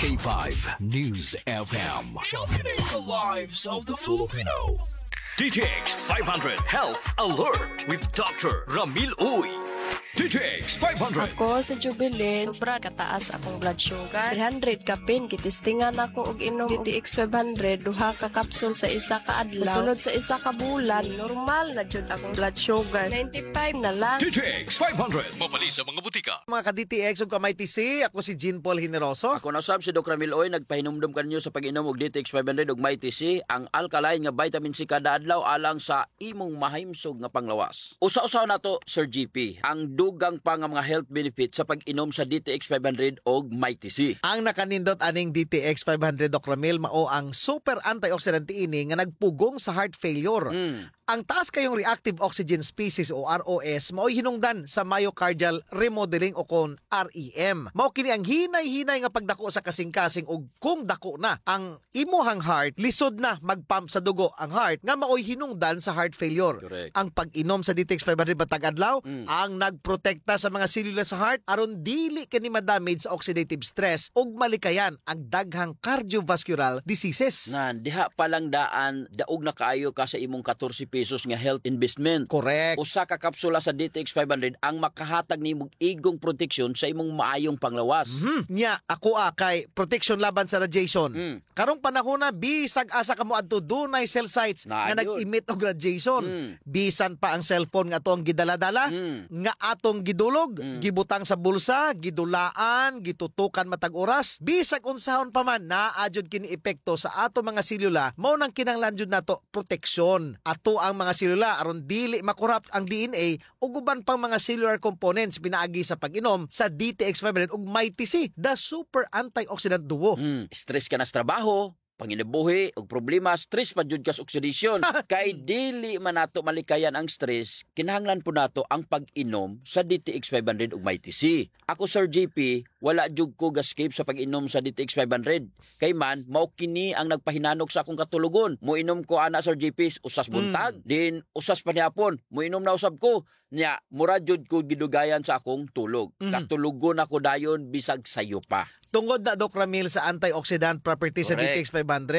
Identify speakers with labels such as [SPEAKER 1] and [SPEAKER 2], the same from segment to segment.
[SPEAKER 1] K5 News FM. Championing the lives of the Filipino. DTX 500 Health Alert with Dr. Ramil Uy. DTX 500.
[SPEAKER 2] Ako sa Jubilee, sobra kataas akong blood sugar. 300 kapin, kitistingan ako og inom DTX 500, duha ka kapsul sa isa ka adlaw. Sunod sa isa ka bulan, normal na jud akong blood sugar. 95 na lang.
[SPEAKER 1] DTX 500. Mabali sa mga butika.
[SPEAKER 3] Mga ka-DTX ug kamay TC, ako si Jean Paul Generoso.
[SPEAKER 4] Ako nasab si Dr. Ramil Oy, nagpahinumdum kanyo sa pag-inom og DTX 500 ug may TC, ang alkaline nga vitamin C kada adlaw alang sa imong mahimsog nga panglawas. Usa-usaw nato Sir GP, ang dugang pa nga mga health benefits sa pag-inom sa DTX 500 og may TC.
[SPEAKER 3] Ang nakanindot aning DTX 500 Dr. Ramil mao ang super antioxidant ini nga nagpugong sa heart failure. Ang taas kayong reactive oxygen species o ROS mao'y hinungdan sa myocardial remodeling o kon REM. Mao kini ang hinay-hinay nga pagdako sa kasing-kasing ug kung dako na ang imuhang heart, lisod na magpump sa dugo ang heart nga mao'y hinungdan sa heart failure.
[SPEAKER 4] Correct.
[SPEAKER 3] Ang pag-inom sa DTX 500 matag adlaw ang nagprotekta sa mga selula sa heart aron dili kani ma-damage sa oxidative stress ug malikayan ang daghang cardiovascular diseases.
[SPEAKER 4] Nan, diha palang daan, daog na kaayo ka sa imong 14 pesos nga health investment.
[SPEAKER 3] Correct.
[SPEAKER 4] Usa ka kapsula sa DTX 500 ang makahatag nimong igong proteksyon sa imong maayong panglawas.
[SPEAKER 3] Nya ako kay protection laban sa radiation. Karong panahon na bisag asa kamo adto dunay cell sites
[SPEAKER 4] Na,
[SPEAKER 3] nga
[SPEAKER 4] yun.
[SPEAKER 3] nag-emit og radiation. Bisan pa ang cellphone nga atong gidala-dala, nga atong gidulog, gibutang sa bulsa, gidulaan, gitutukan matag oras, bisag unsahon pa man naadjud kini epekto sa ato mga selula, mao nang kinahanglan jud nato proteksyon. Ato ang mga selula aron dili makorrupt ang DNA ug uban pang mga cellular components pinaagi sa pag-inom sa DTX 500 ug may TC, the super antioxidant duo.
[SPEAKER 4] Stress ka na sa trabaho, panginabuhi og problema, stress pa jud ka sa oxidation. Kay dili man nato malikayan ang stress, kinahanglan po nato ang pag-inom sa DTX 500 ug may TC. Ako Sir GP, wala jud ko gascape sa pag-inom sa DTX 500. Kay man mao kini ang nagpahinanok sa akong katulugon. Moinom ko ana Sir GP usas buntag, din usas panihapon, moinom na usab ko. Nya mura jud ko gidugayan sa akong tulog. Katulugon ako dayon bisag sayo pa.
[SPEAKER 3] Tungod na Doc Ramil sa antioxidant properties sa
[SPEAKER 4] Correct.
[SPEAKER 3] DTX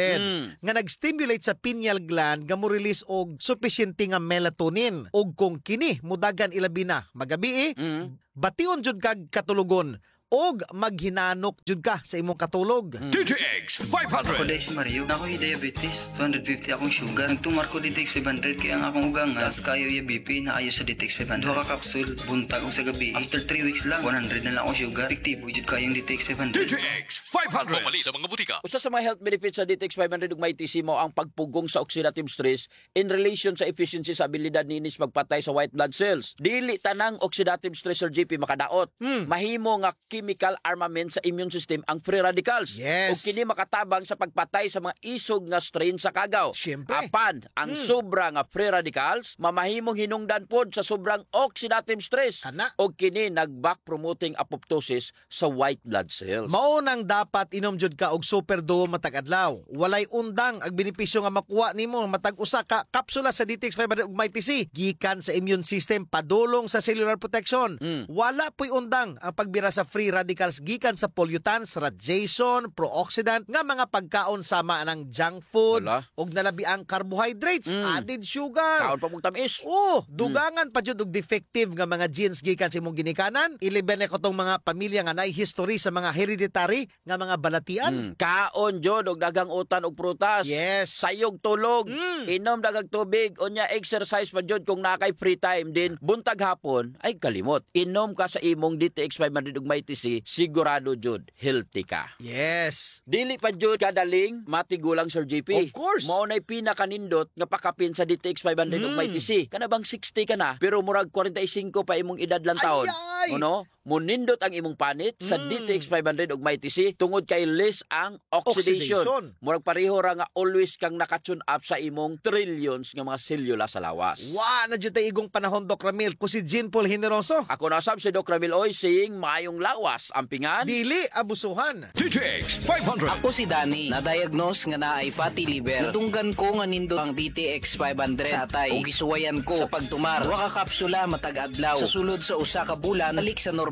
[SPEAKER 3] 500 nga nag-stimulate sa pineal gland nga mo release og sufficiente nga melatonin ug kung kini mudagan ilabi na magabi bation jud kag katulugon og maghinanok jud ka sa imong katulog.
[SPEAKER 1] DTX
[SPEAKER 5] Ako
[SPEAKER 1] 500.
[SPEAKER 5] dahil si Mario, na ako yung diabetes, 250 akong sugar. Nagtumar ko DTX 500 kaya ang akong ugang tas kayo yung BP na ayos sa DTX 500. Duha ka kapsul, buntag ko sa gabi. After 3 weeks lang, 100 na lang akong sugar. Efektibo jud kayong DTX 500.
[SPEAKER 1] DTX 500. Mabali sa mga butika.
[SPEAKER 4] Usa sa mga health benefits sa DTX 500 ug may TC mo ang pagpugong sa oxidative stress in relation sa efficiency sa abilidad ninis magpatay sa white blood cells. Dili tanang oxidative stress or GP makadaot. Mahimo nga chemical armament sa immune system ang free radicals.
[SPEAKER 3] Yes.
[SPEAKER 4] Ug kini makatabang sa pagpatay sa mga isog nga strain sa kagaw.
[SPEAKER 3] Siyempre.
[SPEAKER 4] Apan ang sobra nga free radicals mamahimong hinungdan pod sa sobrang oxidative stress.
[SPEAKER 3] Ana.
[SPEAKER 4] Ug kini nag-back promoting apoptosis sa white blood cells.
[SPEAKER 3] Mao nang dapat inom jud ka og super duo matag adlaw. Walay undang ang benepisyo nga makuha nimo matag usa ka kapsula sa DTX 500 ug may TC gikan sa immune system padulong sa cellular protection. Wala po'y undang ang pagbira sa free radicals gikan sa pollutants, radiation, pro-oxidant nga mga pagkaon sama ng junk food
[SPEAKER 4] Wala.
[SPEAKER 3] ug nalabi ang carbohydrates, added sugar.
[SPEAKER 4] Kaon pa mong tamis.
[SPEAKER 3] Dugangan pa jud og defective nga mga genes gikan sa imong ginikanan. Iliben na ko tong mga pamilya nga naay history sa mga hereditary nga mga balatian.
[SPEAKER 4] Kaon jud og dagang utan og prutas.
[SPEAKER 3] Yes.
[SPEAKER 4] Sayog tulog. Inom dagang tubig unya exercise pa jud kung nakay free time din. Buntag hapon ay kalimot. Inom ka sa imong DTX 500 ug may TC, sigurado jud healthy ka.
[SPEAKER 3] Yes.
[SPEAKER 4] Dili pa jud kadaling matigulang Sir JP.
[SPEAKER 3] Of course.
[SPEAKER 4] Mao nay pinakanindot nga pakapin sa DTX 500 ug may TC. Kana bang 60 ka na pero murag 45 pa imong edad lang taon.
[SPEAKER 3] Ay!
[SPEAKER 4] Ano? Munindot ang imong panit sa DTX 500 ug may TC tungod kay less ang oxidation. Murag pareho ra nga always kang nakatune up sa imong trillions nga mga selula sa lawas.
[SPEAKER 3] Wa na jud tay igong panahon Doc Ramil ko si Jean Paul Generoso.
[SPEAKER 4] Ako na sab si Doc Ramil Oy saying maayong lawas ampingan.
[SPEAKER 3] Dili abusuhan.
[SPEAKER 1] DTX 500.
[SPEAKER 6] Ako si Danny, na-diagnose nga naay fatty liver. Natunggan ko nga nindot ang DTX 500 sa atay. O gisuwayan ko sa pagtumar. Duha ka kapsula matag adlaw. Sa sulod sa usa ka bulan, balik sa normal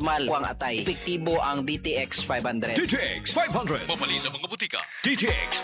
[SPEAKER 6] normal kuang atay. Epektibo ang DTX 500.
[SPEAKER 1] DTX 500. Mabali sa mga butika. DTX